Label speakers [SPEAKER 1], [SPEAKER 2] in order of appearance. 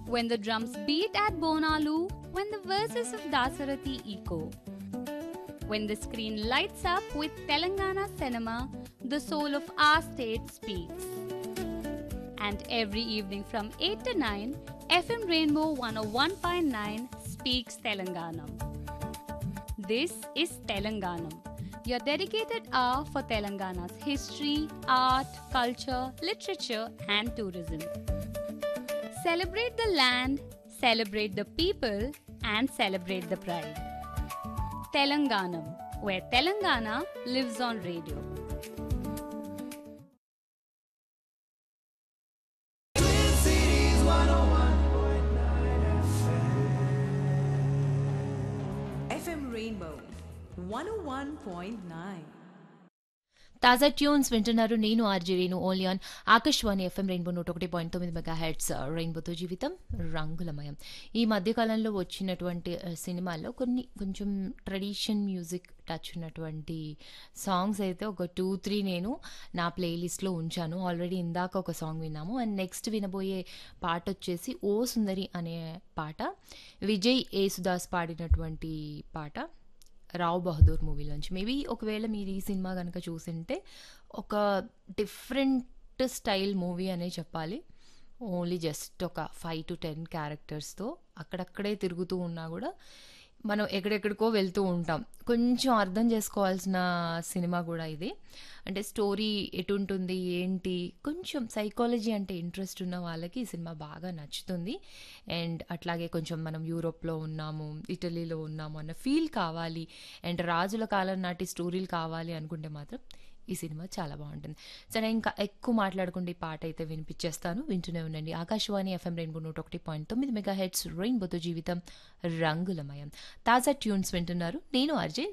[SPEAKER 1] when the drums beat at Bonalu, when the verses of Dasarathi echo, when the screen lights up with Telangana cinema, the soul of our state speaks. And every evening from 8 to 9, FM Rainbow 101.9 speaks Telanganam. This is Telanganam, your dedicated hour for Telangana's history, art, culture, literature, and tourism. Celebrate the land, celebrate the people, and celebrate the pride. Telanganam, where Telangana lives on radio.
[SPEAKER 2] FM Rainbow 101.9.
[SPEAKER 3] తాజా tunes వింటున్నారు. నేను RJ Renu only on Akashvani FM rainbow 101.9 mega heads. రెయిన్బోతో జీవితం రంగులమయం. ఈ మధ్యకాలంలో వచ్చినటువంటి సినిమాల్లో కొంచెం ట్రెడిషన్ మ్యూజిక్ టచ్ ఉన్నటువంటి సాంగ్స్ అయితే ఒక 2-3 నేను నా ప్లేలిస్ట్లో ఉంచాను. ఆల్రెడీ ఇందాక ఒక సాంగ్ విన్నాము. అండ్ నెక్స్ట్ వినబోయే పాట వచ్చేసి ఓ సుందరి అనే పాట, విజయ్ యేసుదాస్ పాడినటువంటి పాట, రావ్ బహదూర్ మూవీలోంచి. మేబీ ఒకవేళ మీరు ఈ సినిమా కనుక చూసింటే ఒక డిఫరెంట్ స్టైల్ మూవీ అనే చెప్పాలి. ఓన్లీ జస్ట్ ఒక 5 to 10 క్యారెక్టర్స్తో అక్కడక్కడే తిరుగుతూ ఉన్నా కూడా మనం ఎక్కడెక్కడికో వెళ్తూ ఉంటాం. కొంచెం అర్థం చేసుకోవాల్సిన సినిమా కూడా ఇది. అంటే స్టోరీ ఎటుంటుంది ఏంటి, కొంచెం సైకాలజీ అంటే ఇంట్రెస్ట్ ఉన్న వాళ్ళకి ఈ సినిమా బాగా నచ్చుతుంది. అండ్ అట్లాగే కొంచెం మనం యూరోప్లో ఉన్నాము, ఇటలీలో ఉన్నాము అన్న ఫీల్ కావాలి, అండ్ రాజుల కాలం నాటి స్టోరీలు కావాలి అనుకుంటే మాత్రం ఈ సినిమా చాలా బాగుంటుంది. సరే, ఇంకా ఎక్కువ మాట్లాడకుండా ఈ పాట అయితే వినిపించేస్తాను. వింటూనే ఉండండి. Akashvani FM rainbow 101.9 mega heads. రెయిన్బోతో జీవితం రంగులమయం. తాజా ట్యూన్స్ వింటున్నారు. నేను ఆర్జే